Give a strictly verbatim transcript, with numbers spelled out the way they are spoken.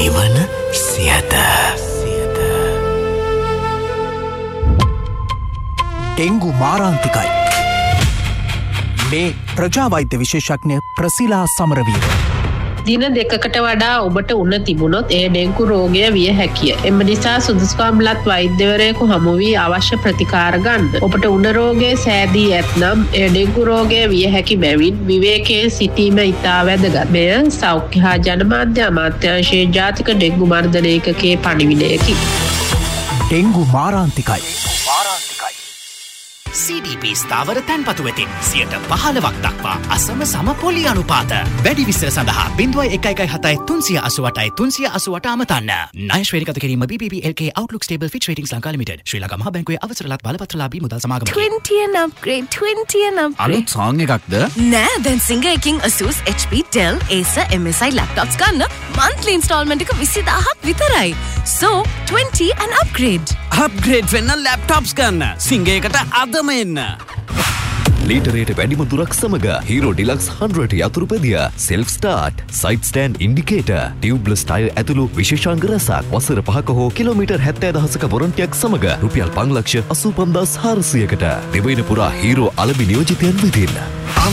නිවන සියත. ඩෙංගු මාරාන්තිකයි. මේ ප්‍රජාවෛද්‍ය විශේෂඥ ප්‍රසිලා සමරවීර. දින දෙකකට වඩා ඔබට උණ තිබුණොත් ඒ ඩෙංගු රෝගය විය හැකිය. එම නිසා සුදුසුකම්ලත් වෛද්‍යවරයෙකු හමු වී අවශ්‍ය ප්‍රතිකාර ගන්න. ඔබට උණ රෝගය සෑදී ඇතනම් ඒ ඩෙංගු රෝගය විය හැකි බැවින් විවේකයෙන් සිටීම ඉතා වැදගත්. මෙය සෞඛ්‍ය හා ජනමාධ්‍ය අමාත්‍යාංශයේ ජාතික ඩෙංගු මර්ධන ඒකකයේ පණිවිඩයකි. ඩෙංගු මාරාන්තිකයි. සී ඩී පී ස්ථාවර තැන්පතු වෙතින් සියයට පහළොවක් දක්වා අසම සම පොලි අනුපාත. වැඩි විස්තර සඳහා බිංදුවයි එකයි එකයි හතයි තුන්සිය අසූඅටයි තුන්සිය අසූඅට අමතන්න. ණය ශ්‍රේණිගත කිරීම බී පී පී එල් කේ Outlook Stable Fitch Ratings Lanka limited. ශ්‍රී ලංකා මහා බැංකුවේ අවසරලත් බලපත්‍රලාභී මුදල් සමාගමකි. twenty and upgrade twenty and upgrade. අලුත් සෝං එකක්ද? නෑ දැන් සිංගයකින් Asus, H P, Dell, Acer, M S I laptops ගන්න monthly installment එක විසි දාහක් විතරයි. So twenty and upgrade. Upgrade වෙන්න ලැප්ටොප්ස් ගන්න. සිංගයකට අදම එන්න. ලීටරයට වැඩිම දුරක් සමග Hero Deluxe හන්ඩ්‍රඩ් යතුරු පෙදිය, self start, side stand indicator, tubeless tire ඇතුළු විශේෂාංග රැසක් වසර පහක හෝ කිලෝමීටර් හැත්තෑ දහසක වොරන්ටියක් සමග රුපියල් පන්ලක්ෂ අසූ පන්දාස් හාරසියයකට දෙවයින පුරා හීරෝ අලබි නියෝජිතයන් වෙතින්